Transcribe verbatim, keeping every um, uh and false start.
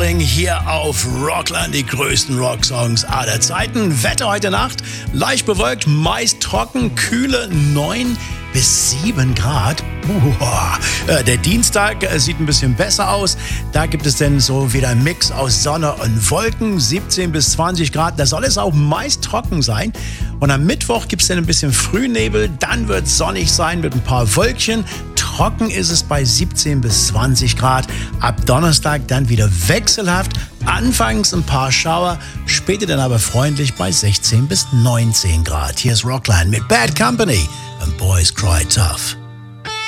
Darling hier auf Rockland, die größten Rocksongs aller Zeiten. Wetter heute Nacht, leicht bewölkt, meist trocken, kühle neun bis sieben Grad. Uah. Der Dienstag sieht ein bisschen besser aus. Da gibt es dann so wieder einen Mix aus Sonne und Wolken, siebzehn bis zwanzig Grad. Da soll es auch meist trocken sein. Und am Mittwoch gibt es dann ein bisschen Frühnebel. Dann wird es sonnig sein mit ein paar Wölkchen. Trocken ist es bei siebzehn bis zwanzig Grad. Ab Donnerstag dann wieder wechselhaft. Anfangs ein paar Schauer, später dann aber freundlich bei sechzehn bis neunzehn Grad. Hier ist Rockland mit Bad Company and Boys Cry Tough.